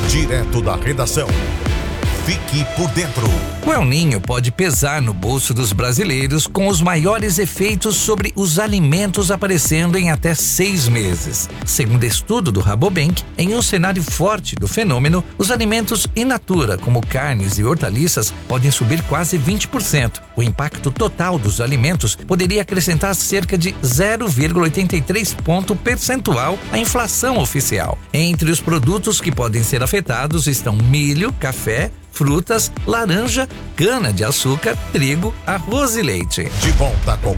direto da redação. Fique por dentro. O El Niño pode pesar no bolso dos brasileiros, com os maiores efeitos sobre os alimentos aparecendo em até 6 meses. Segundo estudo do Rabobank, em um cenário forte do fenômeno, os alimentos in natura, como carnes e hortaliças, podem subir quase 20%. O impacto total dos alimentos poderia acrescentar cerca de 0,83 ponto percentual à inflação oficial. Entre os produtos que podem ser afetados estão milho, café, frutas, laranja, cana-de-açúcar, trigo, arroz e leite. De volta com